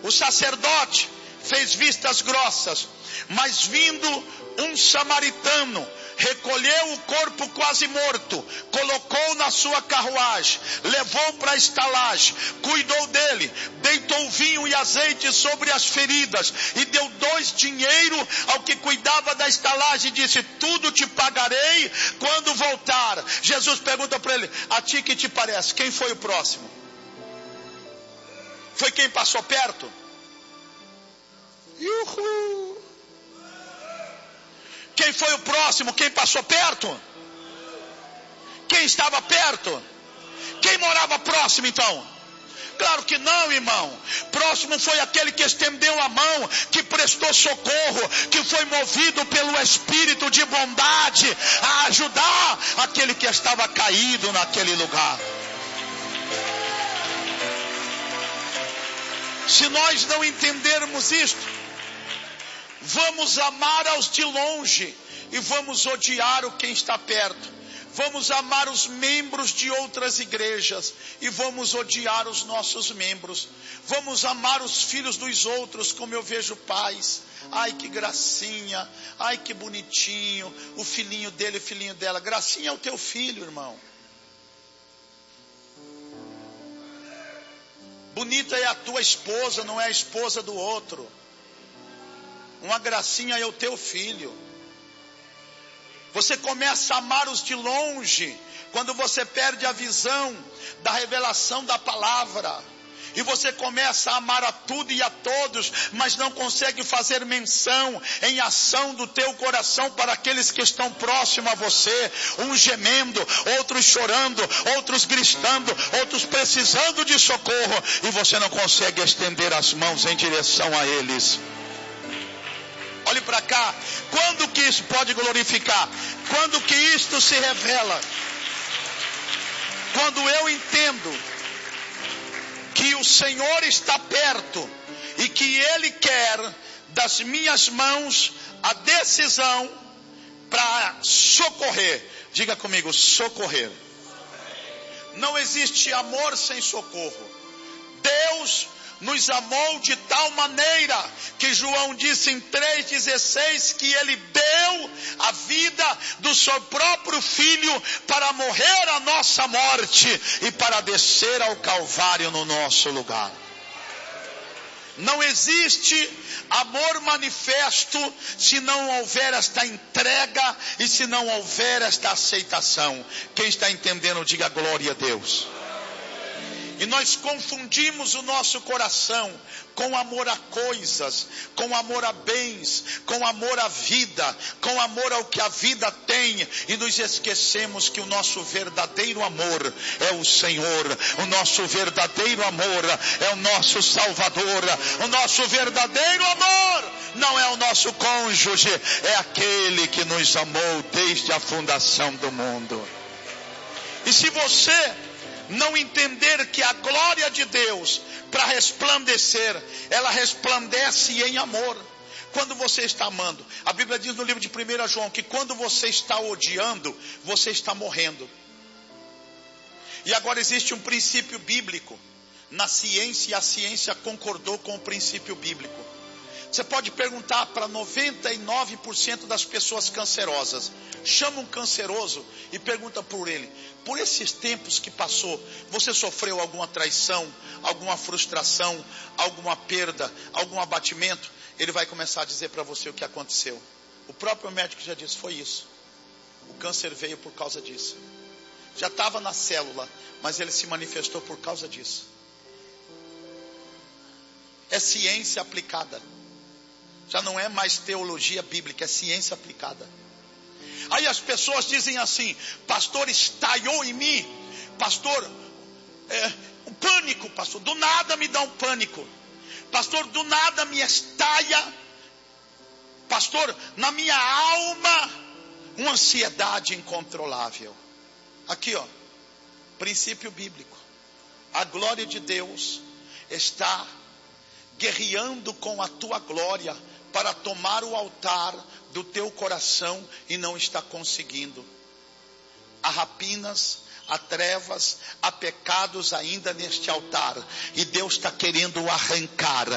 O sacerdote fez vistas grossas, mas vindo um samaritano, recolheu o corpo quase morto, colocou na sua carruagem, levou para a estalagem, cuidou dele, deitou vinho e azeite sobre as feridas e deu 2 dinheiros ao que cuidava da estalagem e disse: tudo te pagarei quando voltar. Jesus pergunta para ele: a ti que te parece, quem foi o próximo? Foi quem passou perto? Uhul. Quem foi o próximo? Quem passou perto? Quem estava perto? Quem morava próximo então? Claro que não, irmão. Próximo foi aquele que estendeu a mão, que prestou socorro, que foi movido pelo Espírito de bondade a ajudar aquele que estava caído naquele lugar. Se nós não entendermos isto, vamos amar aos de longe e vamos odiar o quem está perto. Vamos amar os membros de outras igrejas e vamos odiar os nossos membros. Vamos amar os filhos dos outros como eu vejo pais. Ai, que gracinha, ai, que bonitinho, o filhinho dele, o filhinho dela. Gracinha é o teu filho, irmão. Bonita é a tua esposa, não é a esposa do outro. Uma gracinha é o teu filho. Você começa a amar os de longe quando você perde a visão da revelação da palavra. E você começa a amar a tudo e a todos, mas não consegue fazer menção em ação do teu coração para aqueles que estão próximos a você. Uns gemendo, outros chorando, outros gritando, outros precisando de socorro. E você não consegue estender as mãos em direção a eles. Olhe para cá. Quando que isso pode glorificar? Quando que isto se revela? Quando eu entendo que o Senhor está perto e que Ele quer das minhas mãos a decisão para socorrer. Diga comigo, socorrer. Não existe amor sem socorro. Deus nos amou de tal maneira que João disse em 3,16 que Ele deu a vida do seu próprio Filho para morrer a nossa morte e para descer ao Calvário no nosso lugar. Não existe amor manifesto se não houver esta entrega e se não houver esta aceitação. Quem está entendendo, diga glória a Deus. E nós confundimos o nosso coração com amor a coisas, com amor a bens, com amor à vida, com amor ao que a vida tem. E nos esquecemos que o nosso verdadeiro amor é o Senhor. O nosso verdadeiro amor é o nosso Salvador. O nosso verdadeiro amor não é o nosso cônjuge, é aquele que nos amou desde a fundação do mundo. E se você não entender que a glória de Deus, para resplandecer, ela resplandece em amor. Quando você está amando, a Bíblia diz no livro de 1 João que quando você está odiando, você está morrendo. E agora existe um princípio bíblico na ciência, e a ciência concordou com o princípio bíblico. Você pode perguntar para 99% das pessoas cancerosas. Chama um canceroso e pergunta por ele: por esses tempos que passou, você sofreu alguma traição, alguma frustração, alguma perda, algum abatimento? Ele vai começar a dizer para você o que aconteceu. O próprio médico já disse: foi isso. O câncer veio por causa disso. Já estava na célula, mas ele se manifestou por causa disso. É ciência aplicada. Já não é mais teologia bíblica, é ciência aplicada. Aí as pessoas dizem assim: pastor, estaiou em mim. Pastor, um pânico, pastor. Do nada me dá um pânico. Pastor, do nada me estaia. Pastor, na minha alma, uma ansiedade incontrolável. Aqui, ó, princípio bíblico. A glória de Deus está guerreando com a tua glória para tomar o altar do teu coração e não está conseguindo. Há rapinas, há trevas, há pecados ainda neste altar e Deus está querendo arrancar